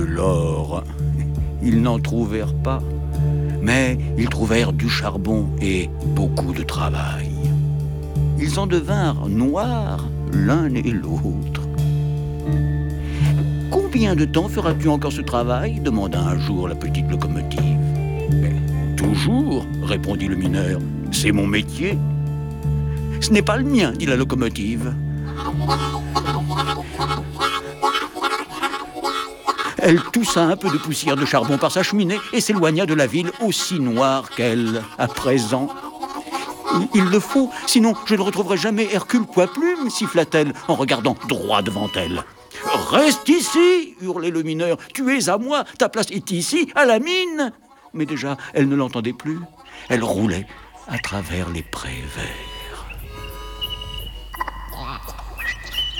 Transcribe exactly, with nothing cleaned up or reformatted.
L'or, ils n'en trouvèrent pas, mais ils trouvèrent du charbon et beaucoup de travail. Ils en devinrent noirs l'un et l'autre. « Combien de temps feras-tu encore ce travail ?» demanda un jour la petite locomotive. « Toujours, » répondit le mineur, « c'est mon métier. »« Ce n'est pas le mien, » dit la locomotive. Elle toussa un peu de poussière de charbon par sa cheminée et s'éloigna de la ville aussi noire qu'elle, à présent. « Il le faut, sinon je ne retrouverai jamais Hercule Poids-Plume » siffla-t-elle en regardant droit devant elle. « Reste ici !» hurlait le mineur. « Tu es à moi, ta place est ici, à la mine !» Mais déjà, elle ne l'entendait plus. Elle roulait à travers les prés verts.